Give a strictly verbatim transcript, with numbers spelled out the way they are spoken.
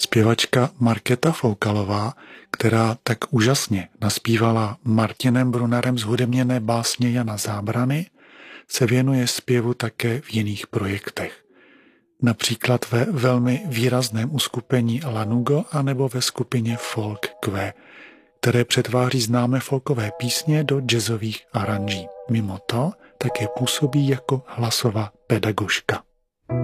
Zpěvačka Markéta Foukalová, která tak úžasně naspívala Martinem Brunnerem zhudebněné básně Jana Zábrany, se věnuje zpěvu také v jiných projektech. Například ve velmi výrazném uskupení Lanugo anebo ve skupině Folk Q, které přetváří známé folkové písně do jazzových aranží. Mimo to také působí jako hlasová pedagožka.